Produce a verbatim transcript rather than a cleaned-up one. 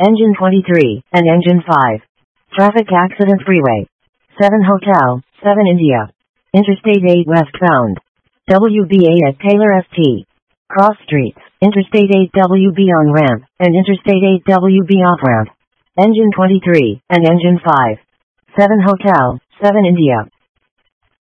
Engine twenty-three, and Engine five. Traffic accident freeway. seven Hotel, seven India. Interstate eight westbound. W B A at Taylor S T. Cross streets, Interstate eight W B on ramp, and Interstate eight W B off ramp. Engine twenty-three, and Engine five. seven Hotel, seven India.